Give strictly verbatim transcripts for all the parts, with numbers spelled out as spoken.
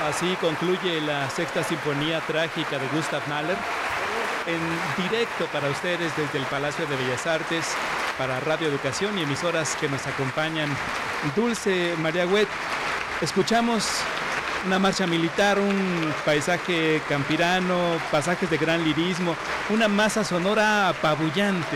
Así concluye la Sexta Sinfonía Trágica de Gustav Mahler, en directo para ustedes desde el Palacio de Bellas Artes, para Radio Educación y emisoras que nos acompañan. Dulce María Huet, escuchamos una marcha militar, un paisaje campirano, pasajes de gran lirismo, una masa sonora apabullante.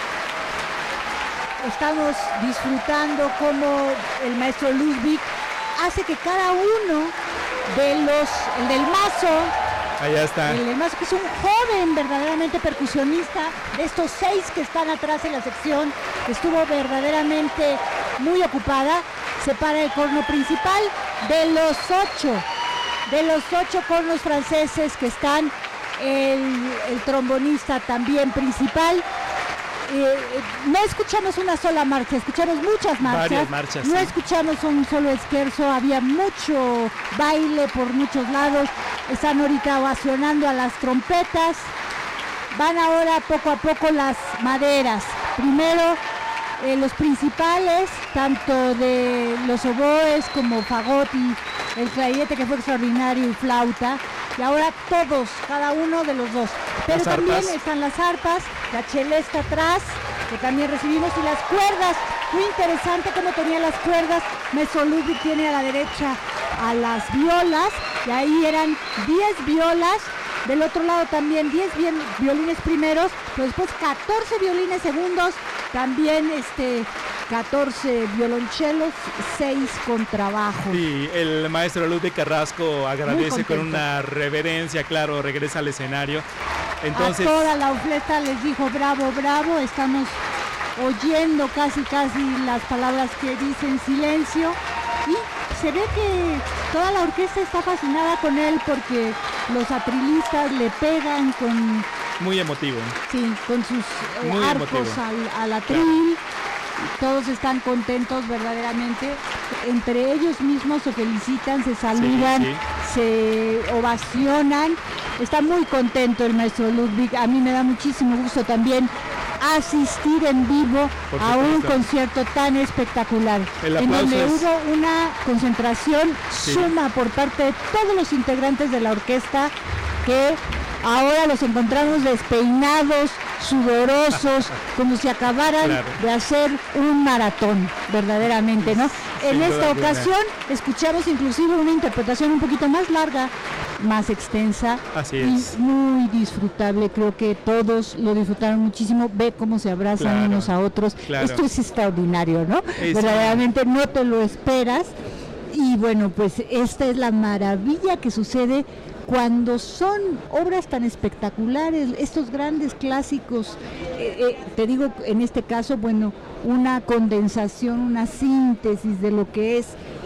Estamos disfrutando cómo el maestro Ludwig hace que cada uno de los, el del mazo, allá está, el del mazo, que es un joven verdaderamente percusionista, de estos seis que están atrás en la sección, que estuvo verdaderamente muy ocupada, separa el corno principal de los ocho, de los ocho cornos franceses que están, el, el trombonista también principal. Eh, no escuchamos una sola marcha, escuchamos muchas marchas, varias marchas, no sí. escuchamos un solo esquerzo, había mucho baile por muchos lados, están ahorita ovacionando a las trompetas, van ahora poco a poco las maderas, primero eh, los principales, tanto de los oboes como fagot y el clarinete, que fue extraordinario, y flauta, y ahora todos, cada uno de los dos. Pero las también arpas. Están las arpas, la chelesta atrás, que también recibimos, y las cuerdas. Muy interesante cómo tenía las cuerdas. Maestro Ludwig tiene a la derecha a las violas, y ahí eran diez violas. Del otro lado también diez violines primeros, pero después catorce violines segundos, también este catorce violonchelos, seis contrabajos. Sí, el maestro Ludwig Carrasco agradece con una reverencia, claro, regresa al escenario. Entonces, a toda la orquesta les dijo bravo, bravo, estamos oyendo casi casi las palabras que dicen silencio, y se ve que toda la orquesta está fascinada con él porque los atrilistas le pegan con... Muy emotivo. Sí, con sus eh, Muy arcos emotivo. al, al atril. Claro. Todos están contentos verdaderamente. Entre ellos mismos se felicitan, se saludan, sí, sí. se ovacionan. Está muy contento el maestro Ludwig. A mí me da muchísimo gusto también asistir en vivo a un concierto tan espectacular, en donde es... hubo una concentración sí. suma por parte de todos los integrantes de la orquesta, que ahora los encontramos despeinados, sudorosos, como si acabaran claro. de hacer un maratón, verdaderamente, ¿no? Sin en esta ocasión buena. escuchamos inclusive una interpretación un poquito más larga, más extensa. Así y es. muy disfrutable. Creo que todos lo disfrutaron muchísimo. Ve cómo se abrazan claro. unos a otros. Claro. Esto es extraordinario, ¿no? Es verdaderamente no te lo esperas. Y bueno, pues esta es la maravilla que sucede cuando son obras tan espectaculares, estos grandes clásicos. Eh, eh, te digo, en este caso, bueno, una condensación, una síntesis de lo que es